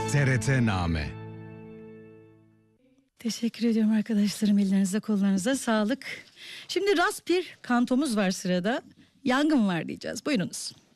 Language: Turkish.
TRT-Name. Teşekkür ediyorum arkadaşlarım. Ellerinize kollarınıza sağlık. Şimdi rast bir kantomuz var sırada. Yangın var diyeceğiz. Buyurunuz.